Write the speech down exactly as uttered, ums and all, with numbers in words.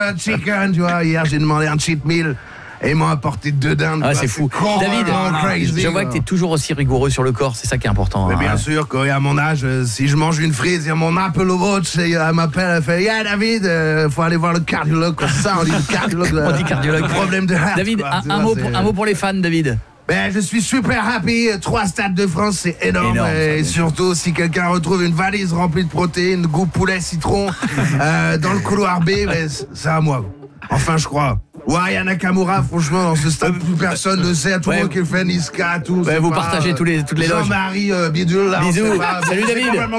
chicken, tu vois. Hier, j'ai demandé un cheat meal. Et ils m'ont apporté deux dindes. Ah, c'est fou. David, crazy, je vois que tu es toujours aussi rigoureux sur le corps, c'est ça qui est important. Mais hein. bien sûr, quand à mon âge, euh, si je mange une frise, il y a mon Apple Watch, et elle m'appelle, elle fait yeah, David, euh, faut aller voir le cardiologue. Comme ça, on dit le cardiologue. On dit cardiologue. Problème de heart. David, quoi, un, tu un, vois, mot c'est- pour, un mot pour les fans, David. Ben, je suis super happy. Trois stades de France, c'est énorme. Énorme, ça, et bien surtout, si quelqu'un retrouve une valise remplie de protéines, goût poulet, citron, euh, dans le couloir B, ben, c'est à moi. Enfin, je crois. Ouais, Aya Nakamura, franchement, dans ce stade, plus personne ne sait. À tout le Ouais. monde qui fait Niska, tout. Ouais, c'est vous pas, partagez euh, tous les- toutes les loges. Jean-Marie euh, Bidule, là. on Bisous. sait pas. Salut, C'est David. complètement